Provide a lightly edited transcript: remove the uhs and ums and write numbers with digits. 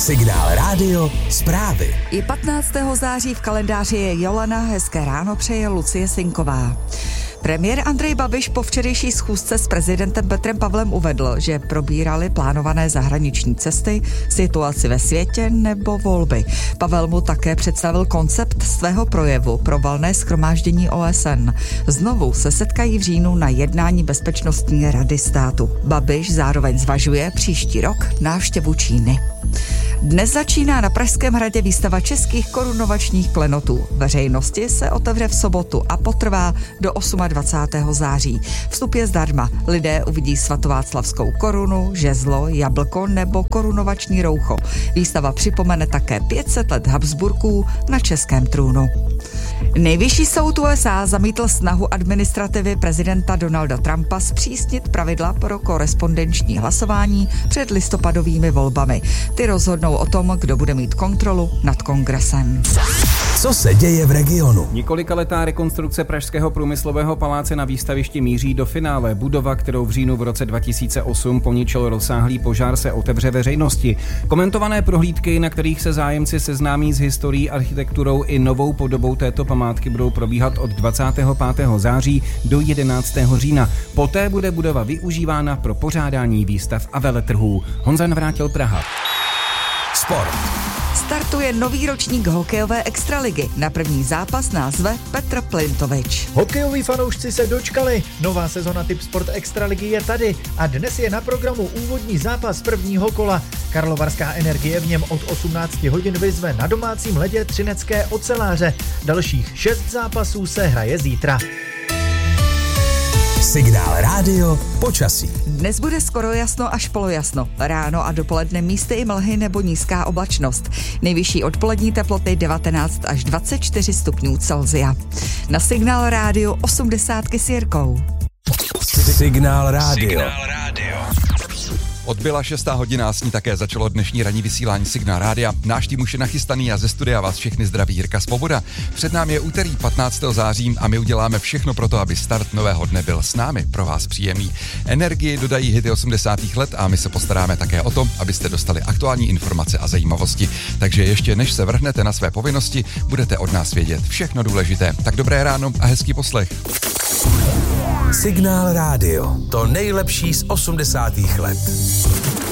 Signál rádio, zprávy. Je 15. září, v kalendáři je Jolana, hezké ráno přeje Lucie Sinková. Premiér Andrej Babiš po včerejší schůzce s prezidentem Petrem Pavlem uvedl, že probírali plánované zahraniční cesty, situaci ve světě nebo volby. Pavel mu také představil koncept svého projevu pro valné shromáždění OSN. Znovu se setkají v říjnu na jednání Bezpečnostní rady státu. Babiš zároveň zvažuje příští rok návštěvu Číny. Dnes začíná na Pražském hradě výstava českých korunovačních klenotů. Veřejnosti se otevře v sobotu a potrvá do 28. září. Vstup je zdarma. Lidé uvidí svatováclavskou korunu, žezlo, jablko nebo korunovační roucho. Výstava připomene také 500 let Habsburků na českém trůnu. Nejvyšší soud USA zamítl snahu administrativy prezidenta Donalda Trumpa zpřísnit pravidla pro korespondenční hlasování před listopadovými volbami. Ty rozhodnou o tom, kdo bude mít kontrolu nad kongresem. Co se děje v regionu? Několikaletá rekonstrukce Pražského průmyslového paláce na výstavišti míří do finále. Budova, kterou v říjnu v roce 2008 poničil rozsáhlý požár, se otevře veřejnosti. Komentované prohlídky, na kterých se zájemci seznámí s historií, architekturou i novou podobou této památky, budou probíhat od 25. září do 11. října. Poté bude budova využívána pro pořádání výstav a veletrhů. Honza Navrátil, Praha. Sport. Startuje nový ročník hokejové extraligy. Na první zápas nás zve Petr Plintovič. Hokejoví fanoušci se dočkali. Nová sezona Tip Sport extraligy je tady a dnes je na programu úvodní zápas prvního kola. Karlovarská Energie v něm od 18 hodin vyzve na domácím ledě třinecké Oceláře. Dalších 6 zápasů se hraje zítra. Signál rádio, počasí. Dnes bude skoro jasno až polojasno. Ráno a dopoledne místy i mlhy nebo nízká oblačnost. Nejvyšší odpolední teploty 19 až 24 stupňů Celsia. Na Signál rádio 80 s Jirkou. Signál rádio. Odbyla 6. hodina, s ní také začalo dnešní ranní vysílání Signál rádia. Náš tým už je nachystaný a ze studia vás všechny zdraví Jirka Svoboda. Před námi je úterý 15. září a my uděláme všechno pro to, aby start nového dne byl s námi pro vás příjemný. Energii dodají hity 80. let a my se postaráme také o to, abyste dostali aktuální informace a zajímavosti. Takže ještě než se vrhnete na své povinnosti, budete od nás vědět všechno důležité. Tak dobré ráno a hezký poslech. Signál rádio, to nejlepší z 80. let.